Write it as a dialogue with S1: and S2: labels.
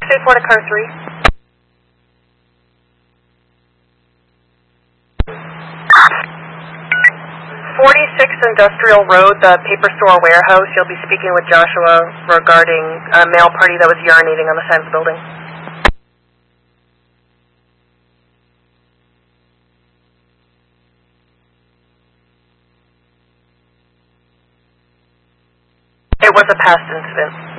S1: 684 to car 3. 46 Industrial Road, the paper store warehouse. You'll be speaking with Joshua regarding a male party that was urinating on the side of the building. It was a past incident.